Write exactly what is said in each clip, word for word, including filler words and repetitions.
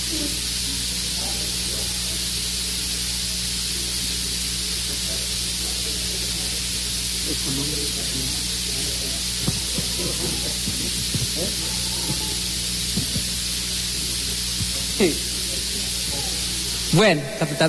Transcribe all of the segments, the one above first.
Bueno,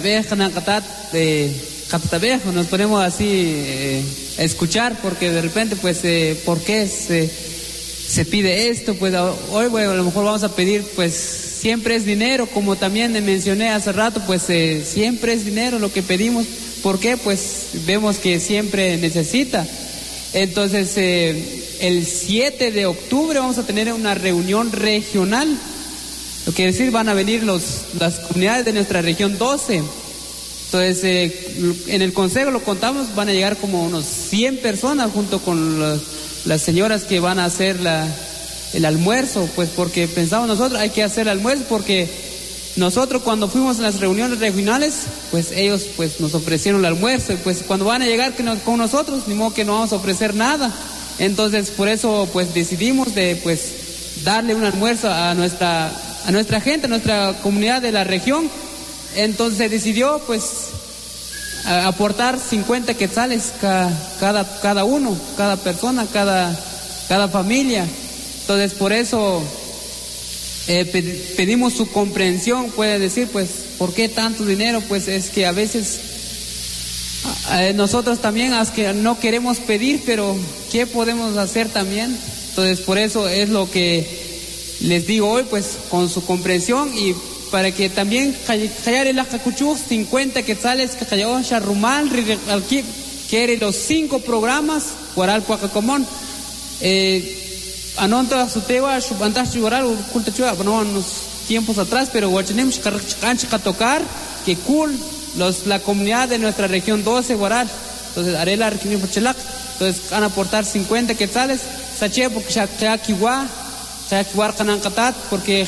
nos ponemos así eh, a escuchar, porque de repente, pues, eh, ¿por qué se, se pide esto? Pues hoy, bueno, a lo mejor vamos a pedir, pues, siempre es dinero, como también mencioné hace rato, pues, eh, siempre es dinero lo que pedimos. ¿Por qué? Pues vemos que siempre necesita. Entonces, eh, el siete de octubre vamos a tener una reunión regional. Lo que decir, van a venir los, las comunidades de nuestra región doce. Entonces, eh, en el consejo lo contamos, van a llegar como unos cien personas junto con los, las señoras que van a hacer la, el almuerzo, pues porque pensamos nosotros, hay que hacer el almuerzo, porque nosotros cuando fuimos a las reuniones regionales, pues ellos pues nos ofrecieron el almuerzo, y pues cuando van a llegar que nos, con nosotros, ni modo que no vamos a ofrecer nada. Entonces, por eso pues decidimos de pues darle un almuerzo a nuestra a nuestra gente, a nuestra comunidad de la región. Entonces se decidió pues a, aportar cincuenta quetzales ca, cada, cada uno, cada persona, cada, cada familia. Entonces por eso eh, pedimos su comprensión. Puede decir, pues, ¿por qué tanto dinero? Pues es que a veces eh, nosotros también es que no queremos pedir, pero ¿qué podemos hacer también? Entonces por eso es lo que les digo hoy, pues, con su comprensión, y para que también callar el ajacuchú, cincuenta quetzales que cayó Charrumal, quiere los cinco programas, Guaral Puacacomón, eh, Anonta Sutewa, Shubantas Chugaral, Culta Chua, bueno, unos tiempos atrás, pero Huachanem, Cancha tocar, que cool, los, la comunidad de nuestra región doce, Guaral, entonces, Arela, Arquimio Pachelac, entonces van a aportar cincuenta quetzales, Sache, porque ya Kiwa, porque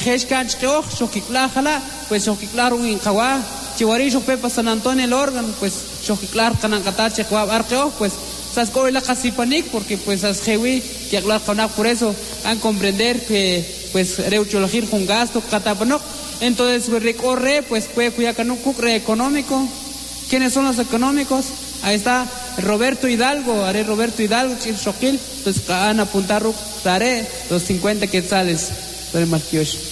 pues Xoquiclar un Incahuá, Chihuarillo Pepa San Antonio el órgano, pues Xoquiclar Canancatá, Checuab Arqueo, pues Sasco y la Casipanic, porque pues as Jewi, Yaclar Canac, por eso han comprender que pues Reuchologir con gasto, Catapanoc. Entonces recorre, pues puede cuidar que no cucre económico. ¿Quiénes son los económicos? Ahí está Roberto Hidalgo, haré Roberto Hidalgo, Choquil, entonces van a apuntar, daré los cincuenta quetzales del Marquiosh.